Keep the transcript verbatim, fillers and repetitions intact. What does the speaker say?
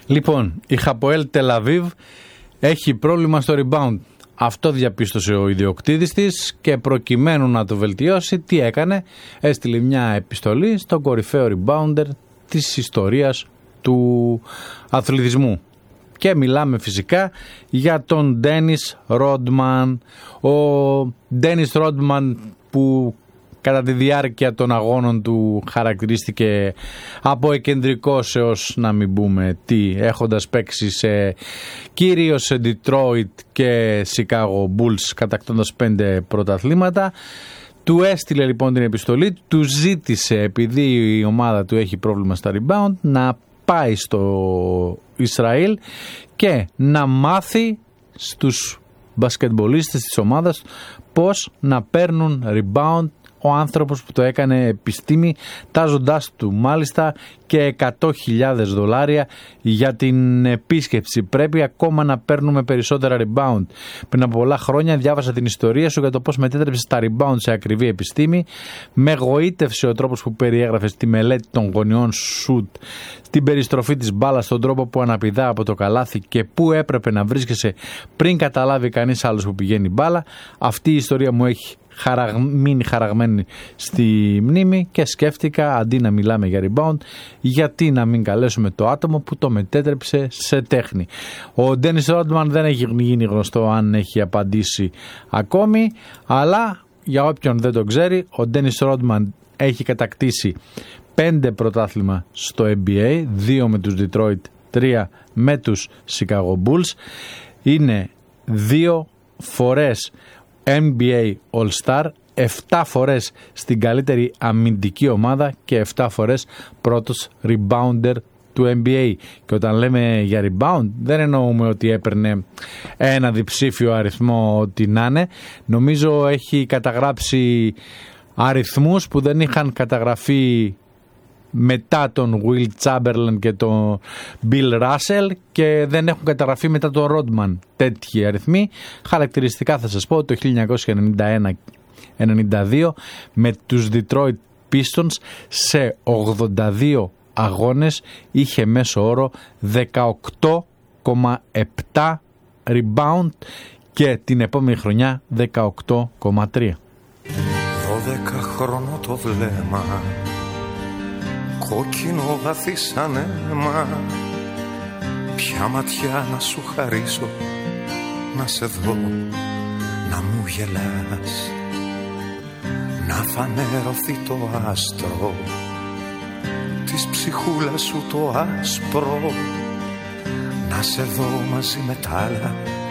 Λοιπόν, η Χαποέλ Τελαβίβ έχει πρόβλημα στο rebound. Αυτό διαπίστωσε ο ιδιοκτήτης της και προκειμένου να το βελτιώσει, τι έκανε? Έστειλε μια επιστολή στον κορυφαίο rebounder της ιστορίας του αθλητισμού. Και μιλάμε φυσικά για τον Ντένις Ρόντμαν. Ο Ντένις Ρόντμαν που κατά τη διάρκεια των αγώνων του χαρακτηρίστηκε από εκεντρικός έως να μην πούμε τι, έχοντας παίξει σε, κυρίως σε Detroit και Chicago Bulls, κατακτώντας πέντε πρωταθλήματα. Του έστειλε λοιπόν την επιστολή, του ζήτησε, επειδή η ομάδα του έχει πρόβλημα στα rebound, να πάει στο Ισραήλ και να μάθει στους μπασκετμπολίστες της ομάδας πώς να παίρνουν rebound, ο άνθρωπος που το έκανε επιστήμη, τάζοντάς του μάλιστα και εκατό χιλιάδες δολάρια για την επίσκεψη. Πρέπει ακόμα να παίρνουμε περισσότερα rebound. Πριν από πολλά χρόνια διάβασα την ιστορία σου για το πώς μετέτρεψες τα rebound σε ακριβή επιστήμη. Με εγωίτευσε ο τρόπος που περιέγραφες τη μελέτη των γωνιών shoot, την περιστροφή της μπάλας, τον τρόπο που αναπηδά από το καλάθι και πού έπρεπε να βρίσκεσαι πριν καταλάβει κανείς άλλος που πηγαίνει μπάλα. Αυτή η ιστορία μου έχει χαραγ... μείνει χαραγμένη στη μνήμη και σκέφτηκα, αντί να μιλάμε για rebound, γιατί να μην καλέσουμε το άτομο που το μετέτρεψε σε τέχνη. Ο Ντένις Ρόντμαν δεν έχει γίνει γνωστό αν έχει απαντήσει ακόμη, αλλά για όποιον δεν το ξέρει, ο Ντένις Ρόντμαν έχει κατακτήσει πέντε πρωτάθλημα στο N B A, δύο με τους Detroit, τρία με τους Chicago Bulls. Είναι δύο φορές N B A All-Star, εφτά φορές στην καλύτερη αμυντική ομάδα και εφτά φορές πρώτος rebounder του N B A. Και όταν λέμε για rebound δεν εννοούμε ότι έπαιρνε ένα διψήφιο αριθμό ό,τι να είναι. Νομίζω έχει καταγράψει αριθμούς που δεν είχαν καταγραφεί μετά τον Will Chamberlain και τον Bill Russell και δεν έχουν καταγραφεί μετά τον Rodman τέτοιοι αριθμοί. Χαρακτηριστικά θα σας πω, το χίλια εννιακόσια ενενήντα ένα ενενήντα δύο με τους Detroit Pistons σε ογδόντα δύο αγώνες είχε μέσο όρο δεκαοκτώ κόμμα επτά rebound και την επόμενη χρονιά δεκαοκτώ κόμμα τρία. δώδεκα χρόνο το βλέμμα, κόκκινο βαθύ σαν αίμα. Ποια ματιά να σου χαρίσω, να σε δω, να μου γελάς, να φανερωθεί το άστρο της ψυχούλας σου το άσπρο, να σε δω μαζί με τ' άλλα